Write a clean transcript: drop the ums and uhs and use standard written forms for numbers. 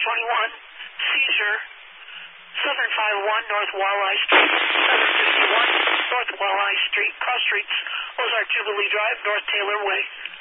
621, Seizure, Southern 51, North Walleye Street, 751, North Walleye Street, cross streets, Ozark Jubilee Drive, North Taylor Way.